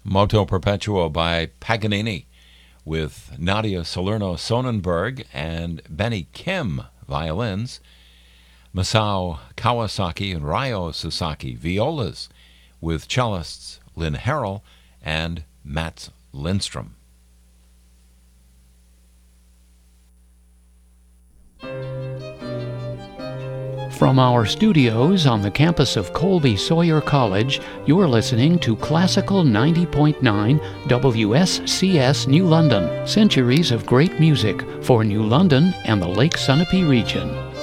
Moto Perpetuo by Paganini, with Nadia Salerno Sonnenberg and Benny Kim violins, Masao Kawasaki and Ryo Sasaki violas, with cellists Lynn Harrell and Mats Lindstrom. From our studios on the campus of Colby Sawyer College, you're listening to Classical 90.9 WSCS New London, centuries of great music for New London and the Lake Sunapee region.